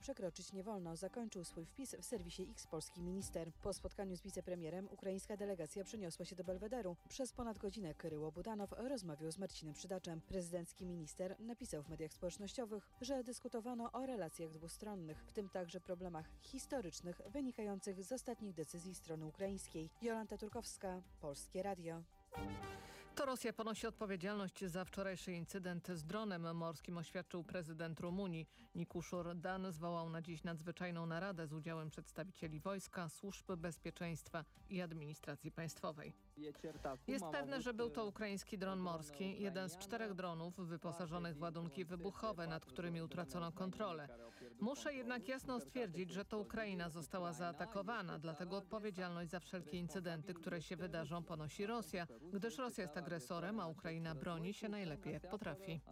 przekroczyć nie wolno, zakończył swój wpis w serwisie X polski minister. Po spotkaniu z wicepremierem ukraińska delegacja przeniosła się do Belwederu. Przez ponad godzinę Kyryło Budanow rozmawiał z Marcinem Przydaczem. Prezydencki minister napisał w mediach społecznościowych, że dyskutowano o relacjach dwustronnych, w tym także problemach historycznych wynikających z ostatnich decyzji strony ukraińskiej. Jolanta Turkowska, Polskie Radio. To Rosja ponosi odpowiedzialność za wczorajszy incydent z dronem morskim, oświadczył prezydent Rumunii. Nikuszur Dan zwołał na dziś nadzwyczajną naradę z udziałem przedstawicieli wojska, służb bezpieczeństwa i administracji państwowej. Jest pewne, że był to ukraiński dron morski, jeden z 4 dronów wyposażonych w ładunki wybuchowe, nad którymi utracono kontrolę. Muszę jednak jasno stwierdzić, że to Ukraina została zaatakowana, dlatego odpowiedzialność za wszelkie incydenty, które się wydarzą, ponosi Rosja, gdyż Rosja jest agresorem, a Ukraina broni się najlepiej jak potrafi.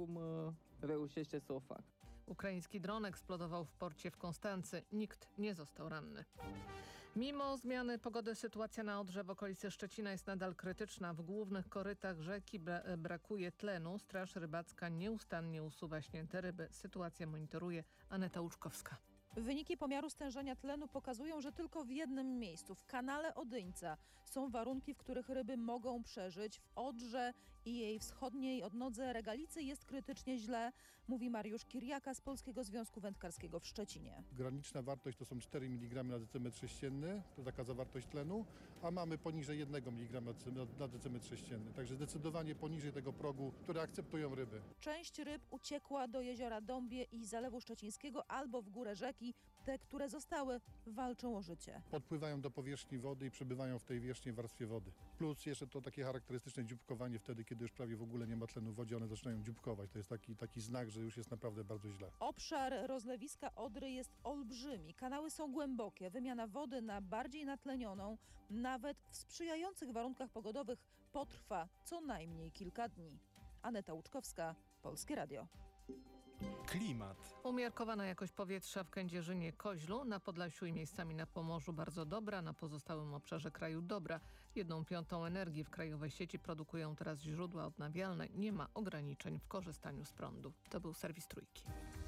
Ukraiński dron eksplodował w porcie w Konstancy. Nikt nie został ranny. Mimo zmiany pogody sytuacja na Odrze w okolicy Szczecina jest nadal krytyczna. W głównych korytach rzeki brakuje tlenu. Straż rybacka nieustannie usuwa śnięte ryby. Sytuację monitoruje Aneta Łuczkowska. Wyniki pomiaru stężenia tlenu pokazują, że tylko w jednym miejscu, w kanale Odyńca, są warunki, w których ryby mogą przeżyć. W Odrze i jej wschodniej odnodze Regalicy jest krytycznie źle, mówi Mariusz Kiriaka z Polskiego Związku Wędkarskiego w Szczecinie. Graniczna wartość to są 4 mg na decymetr sześcienny, to taka zawartość tlenu, a mamy poniżej 1 mg na decymetr sześcienny. Także zdecydowanie poniżej tego progu, które akceptują ryby. Część ryb uciekła do jeziora Dąbie i Zalewu Szczecińskiego albo w górę rzeki. Te, które zostały, walczą o życie. Podpływają do powierzchni wody i przebywają w tej wierzchniej warstwie wody. Plus jeszcze to takie charakterystyczne dzióbkowanie wtedy, kiedy już prawie w ogóle nie ma tlenu w wodzie, one zaczynają dzióbkować. To jest taki znak, że już jest naprawdę bardzo źle. Obszar rozlewiska Odry jest olbrzymi. Kanały są głębokie. Wymiana wody na bardziej natlenioną, nawet w sprzyjających warunkach pogodowych, potrwa co najmniej kilka dni. Aneta Łuczkowska, Polskie Radio. Klimat. Umiarkowana jakość powietrza w Kędzierzynie-Koźlu, na Podlasiu i miejscami na Pomorzu bardzo dobra, na pozostałym obszarze kraju dobra. 1/5 energii w krajowej sieci produkują teraz źródła odnawialne. Nie ma ograniczeń w korzystaniu z prądu. To był serwis Trójki.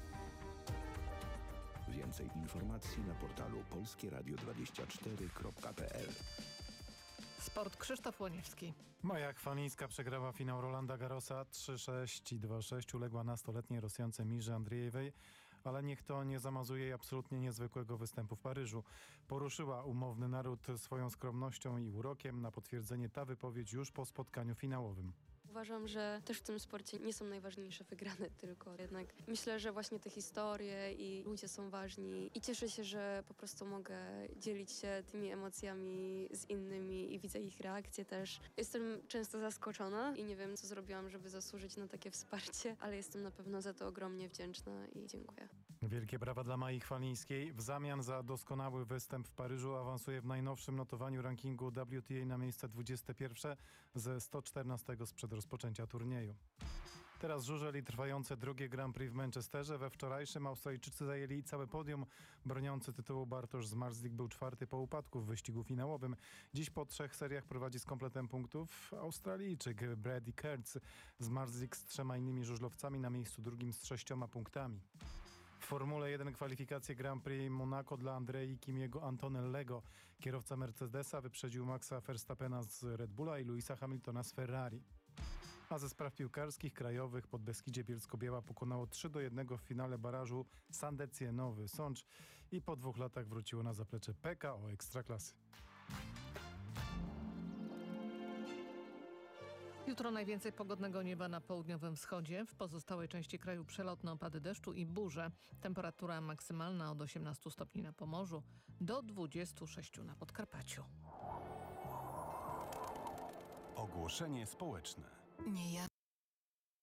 Więcej informacji na portalu polskieradio24.pl. Sport, Krzysztof Łoniewski. Maja Chwalińska przegrała finał Rolanda Garrosa 3-6 i 2-6. Uległa nastoletniej Rosjance Mirze Andriejewej, ale niech to nie zamazuje jej absolutnie niezwykłego występu w Paryżu. Poruszyła umowny naród swoją skromnością i urokiem. Na potwierdzenie ta wypowiedź już po spotkaniu finałowym. Uważam, że też w tym sporcie nie są najważniejsze wygrane tylko. Jednak myślę, że właśnie te historie i ludzie są ważni i cieszę się, że po prostu mogę dzielić się tymi emocjami z innymi i widzę ich reakcje też. Jestem często zaskoczona i nie wiem, co zrobiłam, żeby zasłużyć na takie wsparcie, ale jestem na pewno za to ogromnie wdzięczna i dziękuję. Wielkie brawa dla Mai Chwalińskiej. W zamian za doskonały występ w Paryżu awansuje w najnowszym notowaniu rankingu WTA na miejsce 21 ze 114 sprzed rozpoczęcia turnieju. Teraz żużel i trwające drugie Grand Prix w Manchesterze. We wczorajszym Australijczycy zajęli całe podium. Broniący tytułu Bartosz Zmarzlik był 4. po upadku w wyścigu finałowym. Dziś po 3 seriach prowadzi z kompletem punktów Australijczyk Brady Kertz. Zmarzlik z 3 innymi żużlowcami na miejscu drugim z 6 punktami. W Formule 1 kwalifikacje Grand Prix Monaco dla Andrei Kimiego Antonellego. Kierowca Mercedesa wyprzedził Maxa Verstappena z Red Bulla i Louisa Hamiltona z Ferrari. A ze spraw piłkarskich krajowych Podbeskidzie Bielsko-Biała pokonało 3-1 w finale barażu Sandecję Nowy Sącz i po 2 latach wróciło na zaplecze PKO Ekstraklasy. Jutro najwięcej pogodnego nieba na południowym wschodzie. W pozostałej części kraju przelotne opady deszczu i burze. Temperatura maksymalna od 18 stopni na Pomorzu do 26 na Podkarpaciu. Ogłoszenie społeczne. Nie ja